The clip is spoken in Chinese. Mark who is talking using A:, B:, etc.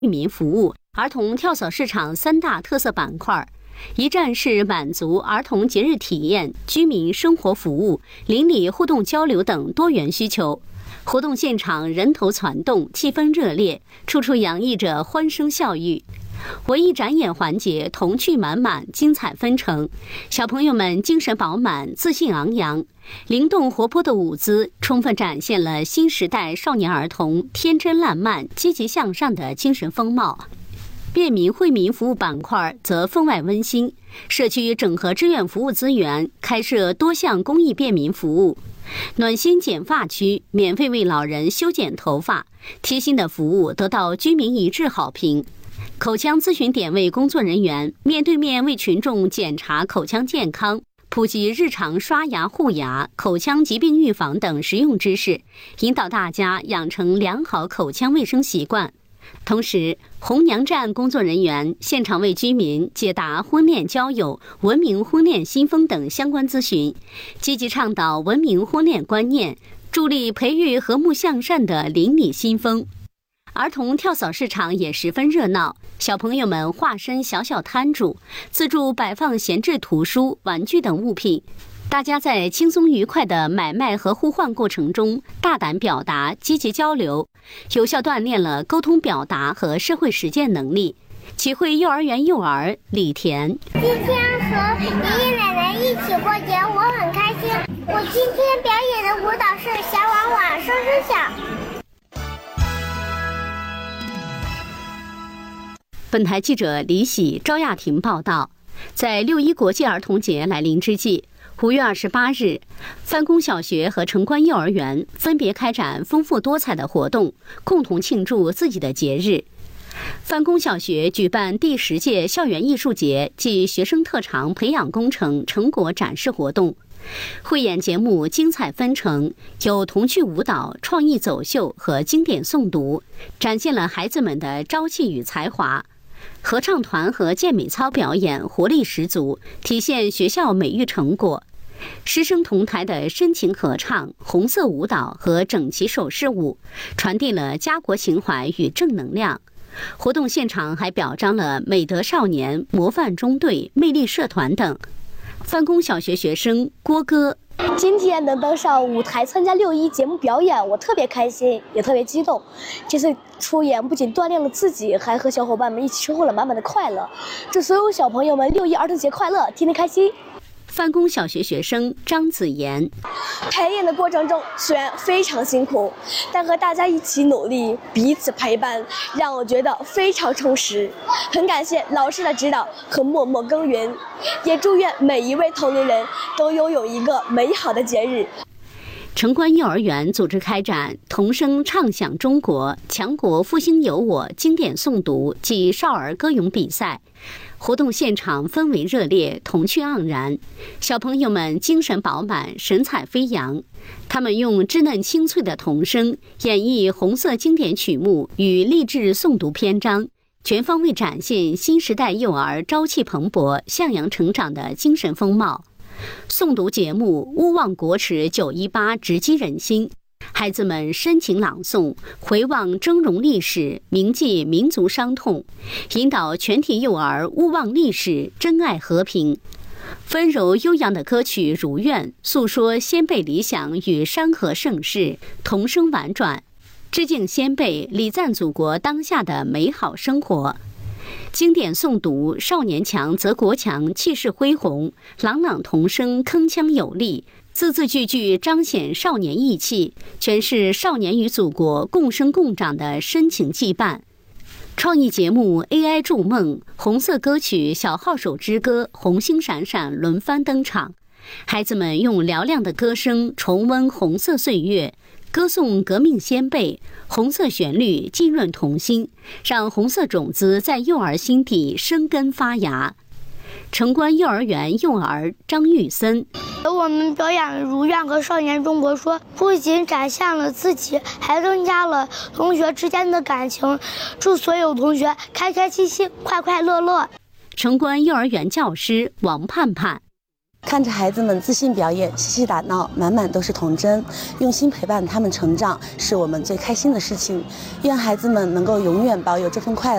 A: 居民服务、儿童跳蚤市场3大特色板块。一站式满足儿童节日体验、居民生活服务、邻里互动交流等多元需求。活动现场人头攒动，气氛热烈，处处洋溢着欢声笑语。文艺展演环节童趣满满，精彩纷呈，小朋友们精神饱满，自信昂扬，灵动活泼的舞姿充分展现了新时代少年儿童天真烂漫、积极向上的精神风貌。便民惠民服务板块则分外温馨，社区整合志愿服务资源，开设多项公益便民服务。暖心剪发区免费为老人修剪头发，贴心的服务得到居民一致好评。口腔咨询点位工作人员面对面为群众检查口腔健康，普及日常刷牙护牙、口腔疾病预防等实用知识，引导大家养成良好口腔卫生习惯。同时，红娘站工作人员现场为居民解答婚恋交友、文明婚恋新风等相关咨询，积极倡导文明婚恋观念，助力培育和睦向善的邻里新风。儿童跳蚤市场也十分热闹，小朋友们化身小小摊主，自助摆放闲置图书、玩具等物品。大家在轻松愉快的买卖和互换过程中，大胆表达、积极交流，有效锻炼了沟通表达和社会实践能力。启慧幼儿园幼儿李田：
B: 今天和爷爷奶奶一起过节，我很开心。我今天表演的舞蹈是小碗碗，声声响。
A: 本台记者李喜、赵亚婷报道，在6·1国际儿童节来临之际，5月28日，范公小学和城关幼儿园分别开展丰富多彩的活动，共同庆祝自己的节日。范公小学举办第10届校园艺术节暨学生特长培养工程成果展示活动，汇演节目精彩纷呈，有童趣舞蹈、创意走秀和经典诵读，展现了孩子们的朝气与才华。合唱团和健美操表演活力十足，体现学校美育成果。师生同台的深情合唱、红色舞蹈和整齐手势舞，传递了家国情怀与正能量。活动现场还表彰了美德少年、模范中队、魅力社团等。范公小学学生郭哥：
C: 今天能登上舞台参加6·1节目表演，我特别开心，也特别激动。这次出演不仅锻炼了自己，还和小伙伴们一起收获了满满的快乐。祝所有小朋友们6·1儿童节快乐，天天开心。
A: 范公小学学生张子妍：
C: 排演的过程中虽然非常辛苦，但和大家一起努力，彼此陪伴，让我觉得非常充实。很感谢老师的指导和默默耕耘，也祝愿每一位同龄人都拥有一个美好的节日。
A: 城关幼儿园组织开展童声唱响中国、强国复兴有我经典诵读暨少儿歌咏比赛。活动现场氛围热烈，童趣盎然，小朋友们精神饱满，神采飞扬。他们用稚嫩清脆的童声演绎红色经典曲目与励志诵读篇章，全方位展现新时代幼儿朝气蓬勃、向阳成长的精神风貌。诵读节目勿忘国耻918直击人心，孩子们深情朗诵，回望峥嵘历史，铭记民族伤痛，引导全体幼儿勿忘历史，珍爱和平。温柔悠扬的歌曲《如愿》诉说先辈理想与山河盛世，童声婉转，致敬先辈，礼赞祖国当下的美好生活。经典诵读少年强则国强，气势恢宏，朗朗童声铿锵有力，字字句句彰显少年义气，诠释少年与祖国共生共长的深情羁绊。创意节目 AI 筑梦、红色歌曲小号手之歌、红星闪闪轮番登场，孩子们用嘹亮的歌声重温红色岁月，歌颂革命先辈，红色旋律浸润童心，让红色种子在幼儿心底生根发芽。城关幼儿园幼儿张玉森：
D: 我们表演《如愿》和《少年中国说》，不仅展现了自己，还增加了同学之间的感情。祝所有同学开开心心、快快乐乐。
A: 城关幼儿园教师王盼盼：
E: 看着孩子们自信表演、嬉戏打闹，满满都是童真，用心陪伴他们成长，是我们最开心的事情。愿孩子们能够永远保有这份快乐。